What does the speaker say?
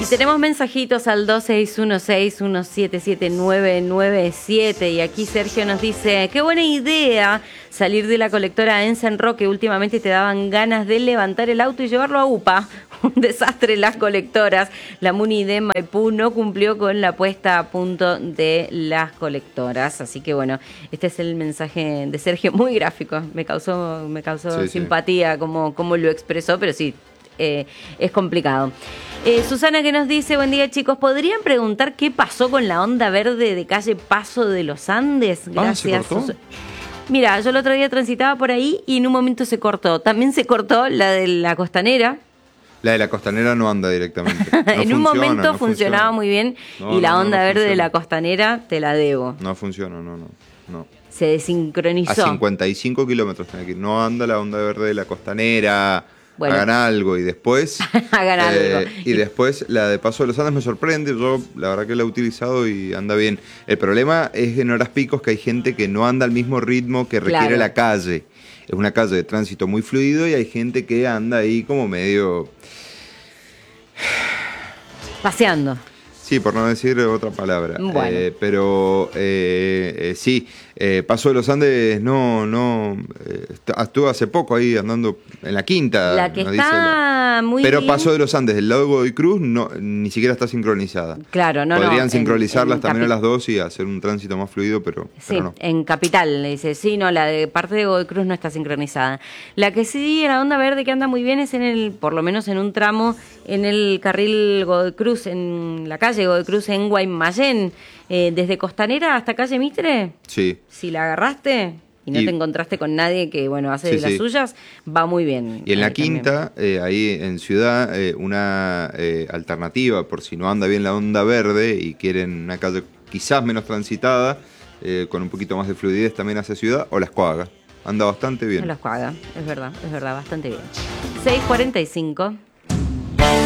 tenemos mensajitos al 2616177997 y aquí Sergio nos dice, qué buena idea salir de la colectora Ensenro, que últimamente te daban ganas de levantar el auto y llevarlo a UPA. Un desastre las colectoras. La Muni de Maipú no cumplió con la puesta a punto de las colectoras. Así que bueno, este es el mensaje de Sergio, muy gráfico. Me causó simpatía como lo expresó, pero sí, es complicado. Susana que nos dice, buen día chicos, ¿podrían preguntar qué pasó con la onda verde de calle Paso de los Andes? Gracias. ¿Se cortó? Mira, yo el otro día transitaba por ahí y en un momento se cortó. También se cortó la de la Costanera. La de la Costanera no anda directamente. No en un momento funcionaba muy bien y la onda verde de la Costanera te la debo. No funciona, no. Se desincronizó. A 55 kilómetros tenés que ir. No anda la onda verde de la Costanera. Bueno. Hagan algo y después... Hagan algo. Y después la de Paso de los Andes me sorprende. Yo la verdad que la he utilizado y anda bien. El problema es en horas picos que hay gente que no anda al mismo ritmo que requiere la calle. Es una calle de tránsito muy fluido y hay gente que anda ahí como medio... paseando. Sí, por no decir otra palabra. Bueno. Pero sí, Paso de los Andes estuvo hace poco ahí andando en la quinta. La que está muy Pero bien. Paso de los Andes, del lado de Godoy Cruz, ni siquiera está sincronizada. Claro, no. Podrían sincronizarlas también a las las dos y hacer un tránsito más fluido, pero no. En Capital, le dice, sí, no, la de parte de Godoy Cruz no está sincronizada. La que sí, la onda verde que anda muy bien es por lo menos en un tramo, en el carril Godoy Cruz, en la calle Godoy Cruz, en Guaymallén, desde Costanera hasta calle Mitre. Sí. Si la agarraste y no te encontraste con nadie que, hace de las suyas, va muy bien. Y en la quinta, ahí en Ciudad, una alternativa, por si no anda bien la onda verde y quieren una calle quizás menos transitada, con un poquito más de fluidez también hacia Ciudad, o La Escuaga. Anda bastante bien. La Escuaga, es verdad, bastante bien. 6:45.